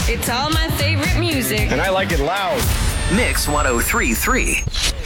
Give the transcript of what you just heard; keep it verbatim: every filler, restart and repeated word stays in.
It's all my favorite music. And I like it loud. Mix one oh three point three.